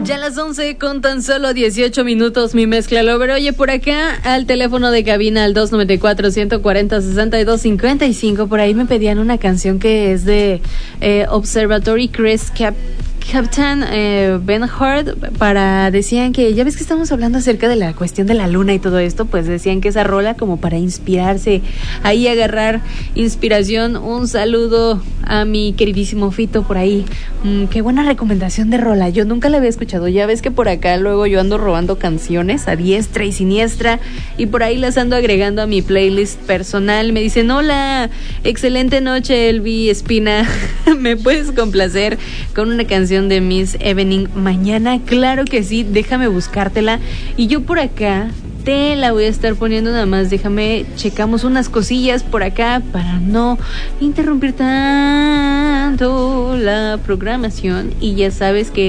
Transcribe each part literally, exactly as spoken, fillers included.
Ya a las once con tan solo dieciocho minutos mi mezcla lover. Oye, por acá al teléfono de cabina al dos noventa y cuatro, ciento cuarenta, sesenta y dos cincuenta y cinco, por ahí me pedían una canción que es de eh, Observatory Chris Cap Captain eh, Ben Hart, para, decían que, ya ves que estamos hablando acerca de la cuestión de la luna y todo esto, pues decían que esa rola como para inspirarse, ahí agarrar inspiración. Un saludo a mi queridísimo Fito por ahí. Mm, qué buena recomendación de rola, yo nunca la había escuchado. Ya ves que por acá luego yo ando robando canciones a diestra y siniestra y por ahí las ando agregando a mi playlist personal. Me dicen, hola, excelente noche Elvi Espina, ¿me puedes complacer con una canción de Miss Evening mañana? Claro que sí, déjame buscártela y yo por acá te la voy a estar poniendo. Nada más déjame, checamos unas cosillas por acá para no interrumpir tanto la programación y ya sabes que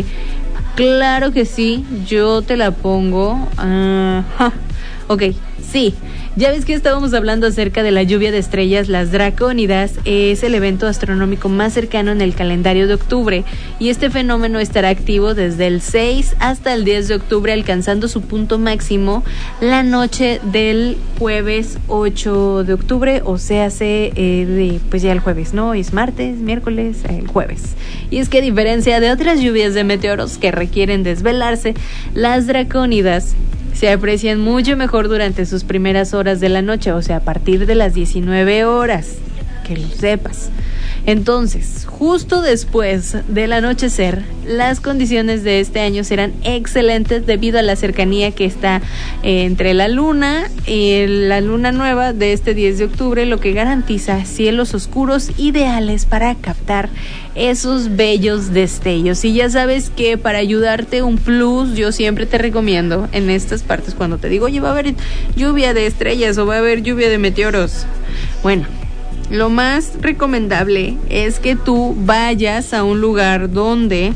claro que sí, yo te la pongo. Ajá. Ok, sí. Ya ves que estábamos hablando acerca de la lluvia de estrellas. Las Dracónidas es el evento astronómico más cercano en el calendario de octubre y este fenómeno estará activo desde el seis hasta el diez de octubre, alcanzando su punto máximo la noche del jueves ocho de octubre, o sea, se, eh, de, pues ya el jueves, ¿no? Es martes, miércoles, el jueves. Y es que a diferencia de otras lluvias de meteoros que requieren desvelarse, las Dracónidas se aprecian mucho mejor durante sus primeras horas de la noche, o sea, a partir de las diecinueve horas, que lo sepas. Entonces, justo después del anochecer, las condiciones de este año serán excelentes debido a la cercanía que está eh, entre la luna y la luna nueva de este diez de octubre, lo que garantiza cielos oscuros ideales para captar esos bellos destellos. Y ya sabes que para ayudarte un plus, yo siempre te recomiendo en estas partes cuando te digo, oye, va a haber lluvia de estrellas o va a haber lluvia de meteoros. Bueno, lo más recomendable es que tú vayas a un lugar donde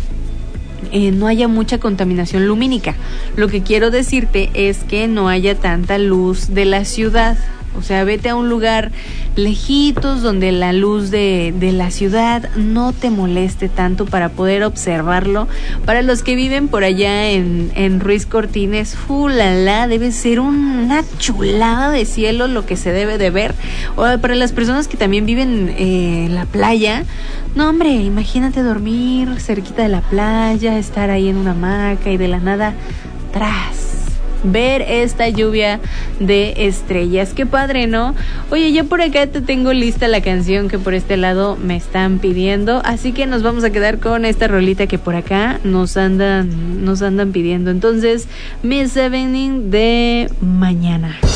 eh, no haya mucha contaminación lumínica. Lo que quiero decirte es que no haya tanta luz de la ciudad. O sea, vete a un lugar lejitos donde la luz de, de la ciudad no te moleste tanto para poder observarlo. Para los que viven por allá en, en Ruiz Cortines, ¡fulala! Debe ser una chulada de cielo lo que se debe de ver. O para las personas que también viven eh, en la playa, no hombre, imagínate dormir cerquita de la playa, estar ahí en una hamaca y de la nada, tras ver esta lluvia de estrellas. Qué padre, ¿no? Oye, ya por acá te tengo lista la canción que por este lado me están pidiendo, así que nos vamos a quedar con esta rolita que por acá nos andan nos andan pidiendo. Entonces, Miss Evening de mañana.